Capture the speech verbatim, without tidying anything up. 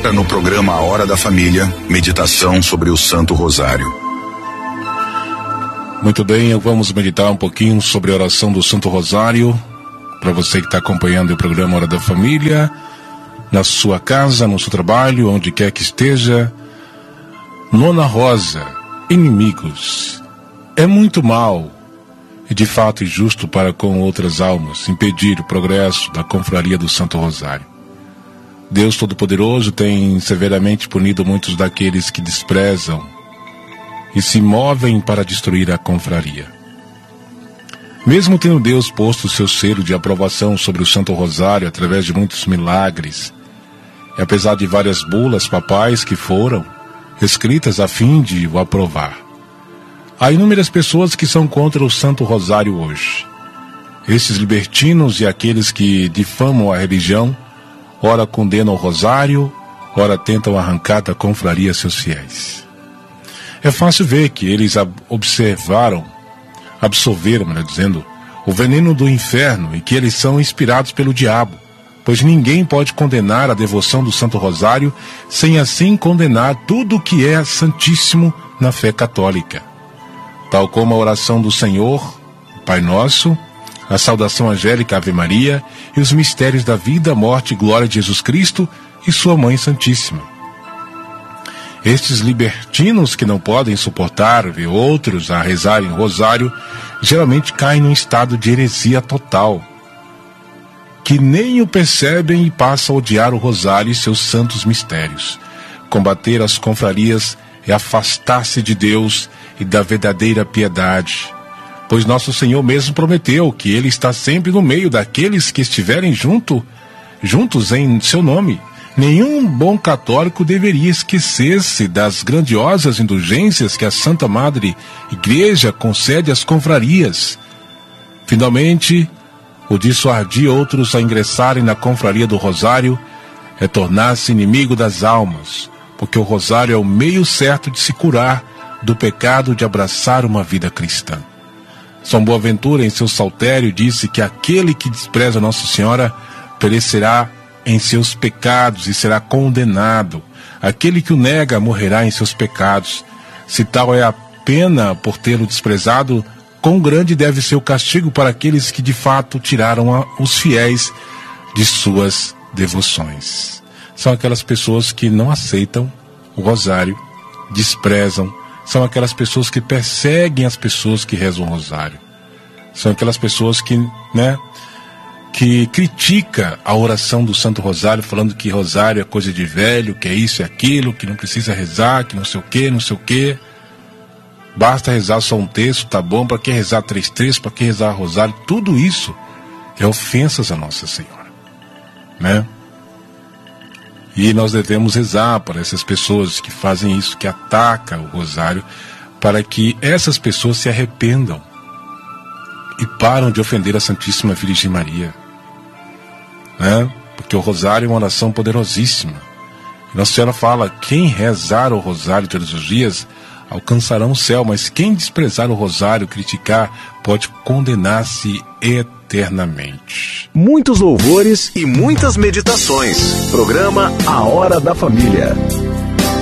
No programa A Hora da Família, meditação sobre o Santo Rosário. Muito bem, vamos meditar um pouquinho sobre a oração do Santo Rosário. Para você que está acompanhando o programa Hora da Família, na sua casa, no seu trabalho, onde quer que esteja. Nona Rosa, inimigos. É muito mal e de fato injusto para com outras almas impedir o progresso da confraria do Santo Rosário. Deus Todo-Poderoso tem severamente punido muitos daqueles que desprezam e se movem para destruir a confraria. Mesmo tendo Deus posto o seu selo de aprovação sobre o Santo Rosário através de muitos milagres, e apesar de várias bulas papais que foram escritas a fim de o aprovar, há inúmeras pessoas que são contra o Santo Rosário hoje. Esses libertinos e aqueles que difamam a religião, ora condenam o rosário, ora tentam arrancar da confraria seus fiéis. É fácil ver que eles observaram, absorveram, melhor dizendo, o veneno do inferno e que eles são inspirados pelo diabo, pois ninguém pode condenar a devoção do Santo Rosário sem assim condenar tudo o que é santíssimo na fé católica. Tal como a oração do Senhor, Pai Nosso, a saudação angélica Ave Maria e os mistérios da vida, morte e glória de Jesus Cristo e sua Mãe Santíssima. Estes libertinos que não podem suportar ver outros a rezarem o rosário, geralmente caem num estado de heresia total, que nem o percebem e passam a odiar o rosário e seus santos mistérios. Combater as confrarias é afastar-se de Deus e da verdadeira piedade, pois nosso Senhor mesmo prometeu que Ele está sempre no meio daqueles que estiverem junto, juntos em seu nome. Nenhum bom católico deveria esquecer-se das grandiosas indulgências que a Santa Madre Igreja concede às confrarias. Finalmente, o dissuadir outros a ingressarem na confraria do Rosário é tornar-se inimigo das almas, porque o Rosário é o meio certo de se curar do pecado de abraçar uma vida cristã. São Boaventura, em seu saltério, disse que aquele que despreza Nossa Senhora perecerá em seus pecados e será condenado. Aquele que o nega morrerá em seus pecados. Se tal é a pena por tê-lo desprezado, quão grande deve ser o castigo para aqueles que de fato tiraram a, os fiéis de suas devoções. São aquelas pessoas que não aceitam o rosário, desprezam. São aquelas pessoas que perseguem as pessoas que rezam o rosário. São aquelas pessoas que, né, que critica a oração do Santo Rosário, falando que rosário é coisa de velho, que é isso e aquilo, que não precisa rezar, que não sei o que, não sei o que. Basta rezar só um terço, tá bom? Para que rezar três terços? Para que rezar rosário? Tudo isso é ofensas a Nossa Senhora, né? E nós devemos rezar para essas pessoas que fazem isso, que atacam o rosário, para que essas pessoas se arrependam e param de ofender a Santíssima Virgem Maria, né? Porque o rosário é uma oração poderosíssima. E Nossa Senhora fala: quem rezar o rosário todos os dias alcançarão o céu, mas quem desprezar o rosário, criticar, pode condenar-se eternamente. Muitos louvores e muitas meditações. Programa A Hora da Família.